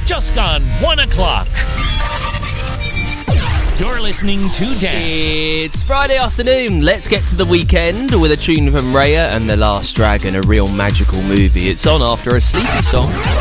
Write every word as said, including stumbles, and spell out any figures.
just gone one o'clock. You're listening to Dan. It's Friday afternoon. Let's get to the weekend with a tune from Raya and The Last Dragon, a real magical movie. It's on after a sleepy song.